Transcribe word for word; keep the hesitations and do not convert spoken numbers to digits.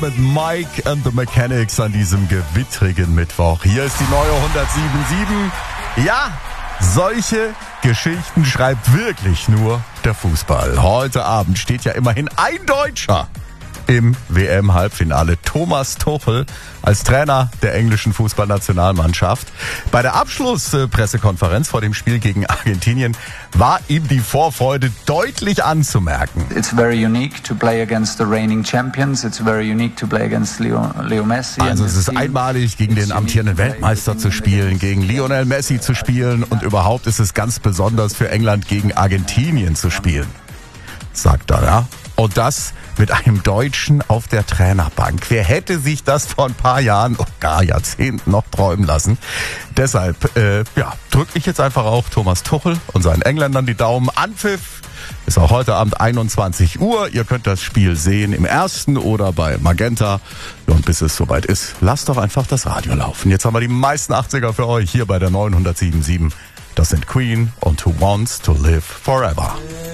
Mit Mike and the Mechanics an diesem gewittrigen Mittwoch. Hier ist die neue hundertsieben Komma sieben. Ja, solche Geschichten schreibt wirklich nur der Fußball. Heute Abend steht ja immerhin ein Deutscher im W M-Halbfinale. Thomas Tuchel als Trainer der englischen Fußballnationalmannschaft. Bei der Abschlusspressekonferenz vor dem Spiel gegen Argentinien war ihm die Vorfreude deutlich anzumerken. It's very unique to play against the reigning champions. It's very unique to play against Leo, Leo Messi. Also es ist einmalig, gegen den amtierenden Weltmeister zu spielen, gegen Lionel Messi zu spielen und überhaupt ist es ganz besonders für England gegen Argentinien zu spielen, sagt er, ja. Und das mit einem Deutschen auf der Trainerbank. Wer hätte sich das vor ein paar Jahren, oh gar Jahrzehnten noch träumen lassen? Deshalb, äh, ja, drücke ich jetzt einfach auch Thomas Tuchel und seinen Engländern die Daumen. Anpfiff ist auch heute Abend einundzwanzig Uhr. Ihr könnt das Spiel sehen im Ersten oder bei Magenta. Und bis es soweit ist, lasst doch einfach das Radio laufen. Jetzt haben wir die meisten achtziger für euch hier bei der neuen hundertsieben Komma sieben. Das sind Queen und Who Wants to Live Forever.